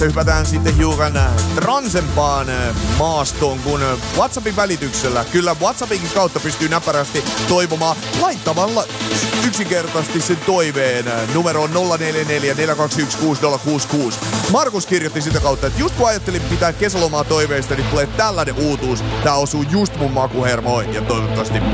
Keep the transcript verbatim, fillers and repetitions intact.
Hypätään sitten hiukan transempaan maastoon, kun WhatsAppin välityksellä, kyllä WhatsAppin kautta pystyy näpärästi toivomaan laittamalla yksinkertaisesti sen toiveen numeroon nolla neljä neljä neljä kaksi yksi kuusi nolla kuusi kuusi. Markus kirjoitti sitä kautta, että just kun ajattelin pitää kesälomaa toiveista, niin tulee tällainen uutuus. Tää osuu just mun makuhermoon ja toivottavasti